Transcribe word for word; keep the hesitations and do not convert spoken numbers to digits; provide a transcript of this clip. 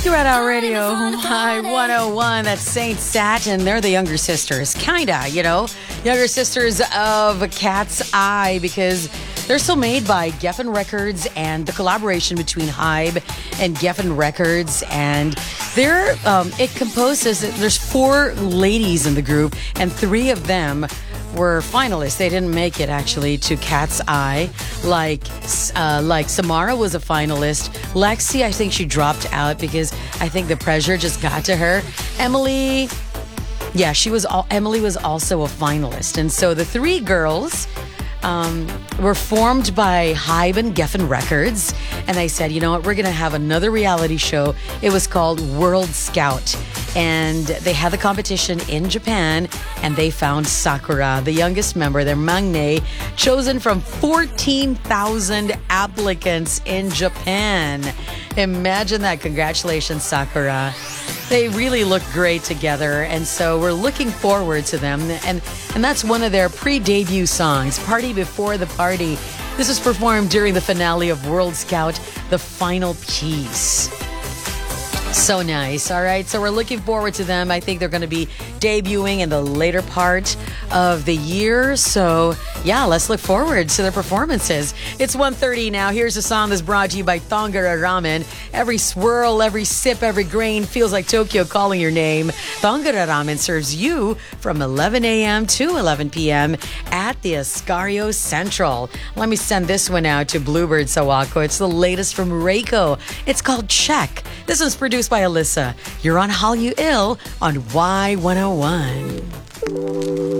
to Red Out Radio, Y one oh one. That's Saint Satin. They're the younger sisters. Kinda, you know. Younger sisters of Cat's Eye, because they're still made by Geffen Records, and the collaboration between Hybe and Geffen Records. And they're, um, it composes, there's four ladies in the group, and three of them were finalists. They didn't make it actually to Cat's Eye. Like, uh, like Samara was a finalist. Lexi, I think she dropped out because I think the pressure just got to her. Emily, yeah, she was. All, Emily was also a finalist, and so the three girls um, were formed by Hybe and Geffen Records, and they said, you know what, we're going to have another reality show. It was called World Scout. And they had the competition in Japan, and they found Sakura, the youngest member, their Magne, chosen from fourteen thousand applicants in Japan. Imagine that. Congratulations, Sakura. They really look great together, and so we're looking forward to them. And, and that's one of their pre-debut songs, Party Before the Party. This was performed during the finale of World Scout, the final piece. So nice. All right. So we're looking forward to them. I think they're going to be debuting in the later part of the year. So yeah, let's look forward to their performances. It's one thirty now. Here's a song that's brought to you by Tongara Ramen. Every swirl, every sip, every grain feels like Tokyo calling your name. Tongara Ramen serves you from eleven a.m. to eleven p.m. at the Escario Central. Let me send this one out to Bluebird Sawako. It's the latest from Reiko. It's called Check. This one's produced by Alyssa. You're on Hallyu Ill on Y one oh one.